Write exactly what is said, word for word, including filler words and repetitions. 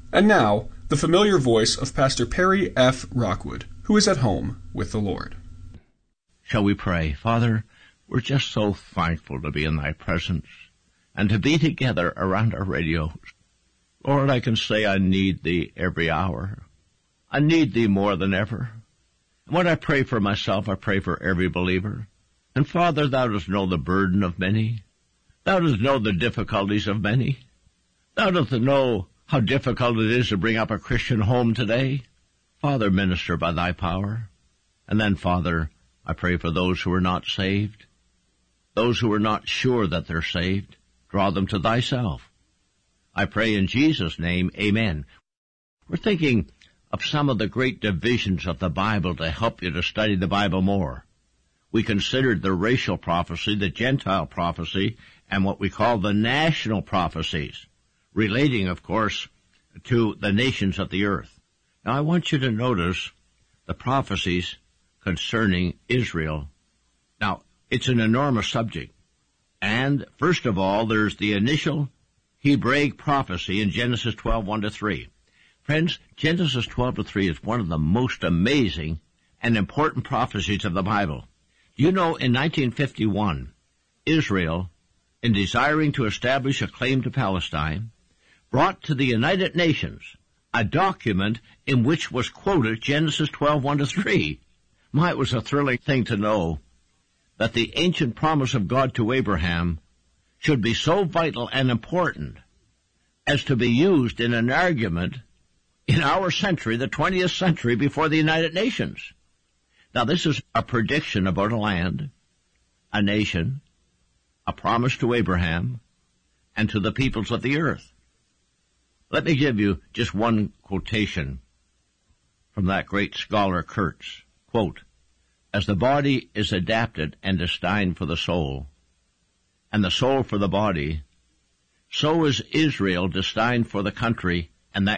And now, the familiar voice of Pastor Perry F. Rockwood, who is at home with the Lord. Shall we pray? Father, we're just so thankful to be in thy presence and to be together around our radios. Lord, I can say I need thee every hour. I need thee more than ever. And when I pray for myself, I pray for every believer. And Father, thou dost know the burden of many. Thou dost know the difficulties of many. Thou dost know how difficult it is to bring up a Christian home today. Father, minister by thy power. And then, Father, I pray for those who are not saved, those who are not sure that they're saved. Draw them to thyself. I pray in Jesus' name, amen. We're thinking of some of the great divisions of the Bible to help you to study the Bible more. We considered the racial prophecy, the Gentile prophecy, and what we call the national prophecies, relating, of course, to the nations of the earth. Now, I want you to notice the prophecies concerning Israel. Now, it's an enormous subject. And, first of all, there's the initial Hebraic prophecy in Genesis twelve, one to three. Friends, Genesis twelve to three is one of the most amazing and important prophecies of the Bible. You know, in nineteen fifty-one, Israel, in desiring to establish a claim to Palestine, brought to the United Nations a document in which was quoted Genesis twelve, one to three. My, it was a thrilling thing to know that the ancient promise of God to Abraham should be so vital and important as to be used in an argument in our century, the twentieth century, before the United Nations. Now, this is a prediction about a land, a nation, a promise to Abraham, and to the peoples of the earth. Let me give you just one quotation from that great scholar Kurtz. Quote, "As the body is adapted and destined for the soul, and the soul for the body, so is Israel destined for the country